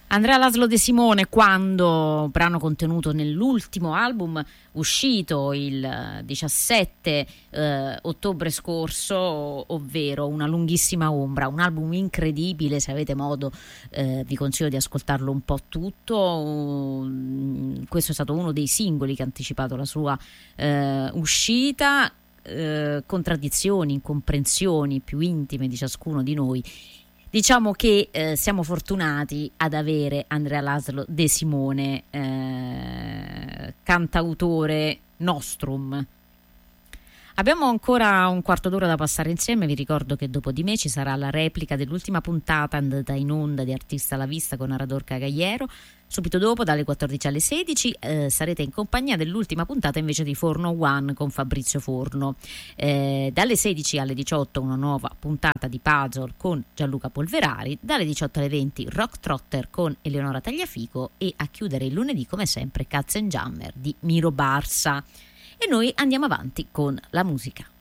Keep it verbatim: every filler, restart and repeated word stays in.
Andrea Laszlo De Simone, quando, brano contenuto nell'ultimo album uscito il diciassette eh, ottobre scorso, ovvero Una lunghissima ombra, un album incredibile. Se avete modo eh, vi consiglio di ascoltarlo un po' tutto. Questo è stato uno dei singoli che ha anticipato la sua eh, uscita. Eh, contraddizioni, incomprensioni più intime di ciascuno di noi. Diciamo che eh, siamo fortunati ad avere Andrea Laszlo De Simone, eh, cantautore nostrum. Abbiamo ancora un quarto d'ora da passare insieme. Vi ricordo che dopo di me ci sarà la replica dell'ultima puntata andata in onda di Artista alla Vista con Arador Cagaiero. Subito dopo, dalle quattordici alle sedici, eh, sarete in compagnia dell'ultima puntata invece di Forno One con Fabrizio Forno. Eh, dalle sedici alle diciotto una nuova puntata di Puzzle con Gianluca Polverari. Dalle diciotto alle venti Rock Trotter con Eleonora Tagliafico. E a chiudere il lunedì, come sempre, Katzenjammer di Miro Barsa. E noi andiamo avanti con la musica.